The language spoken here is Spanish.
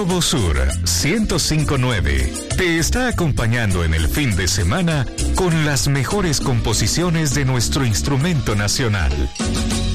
Globo Sur 105.9 te está acompañando en el fin de semana con las mejores composiciones de nuestro instrumento nacional.